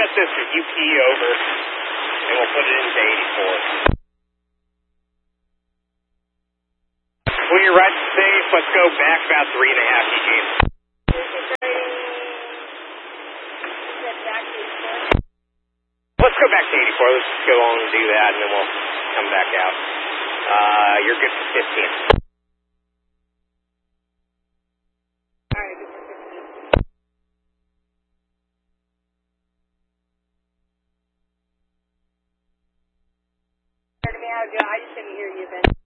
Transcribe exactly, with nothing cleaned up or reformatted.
let this U P over, and we'll put it into eighty-four. When you're riding safe, let's go back about three and a half, Eugene. Let's go back to eighty-four. Let's just go on and do that, and then we'll come back out. Uh, you're good for fifteen. All right, good for fifteen. Turn me out, Joe. I just didn't hear you, Ben.